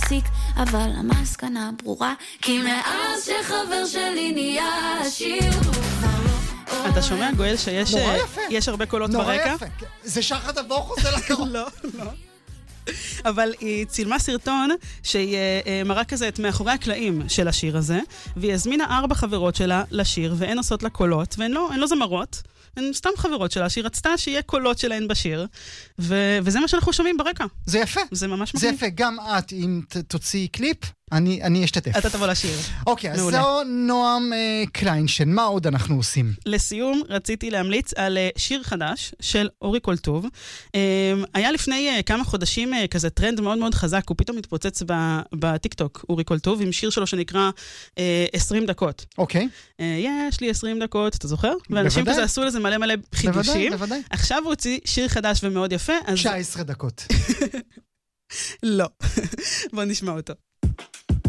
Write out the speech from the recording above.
מצחיק, אבל המסקנה ברורה, כי מאז שחבר שלי נהיה עשיר, הוא כבר לא... אתה שומע, גואל, שיש הרבה קולות ברקע? נורא יפה. זה שחר דבור חוזר לקרוב. לא. אבל היא צילמה סרטון שהיא מראה כזה את מאחורי הקלעים של השיר הזה, והיא הזמינה 4 חברות שלה לשיר, והן עושות לה קולות, והן לא זמרות, הן סתם חברות שלה, שהיא רצתה שיהיה קולות שלהן בשיר, וזה מה שאנחנו שומעים ברקע. זה יפה. זה ממש זה מגניב. יפה, גם את, אם תוציא קליפ, אני אשתתף. אתה תבוא לשיר. אוקיי, אז זו נועם קליינשטיין, מה עוד אנחנו עושים? לסיום, רציתי להמליץ על שיר חדש של אורי קולטוב. היה לפני כמה חודשים כזה טרנד מאוד מאוד חזק, הוא פתאום מתפוצץ בטיקטוק, אורי קולטוב, עם שיר שלו שנקרא 20 דקות. אוקיי. יש לי 20 דקות, אתה זוכר? ואנשים כזה עשו לזה מלא חידושים. בוודאי. עכשיו הוא הוציא שיר חדש ומאוד יפה. 19 דקות. לא. בוא נשמע אותו.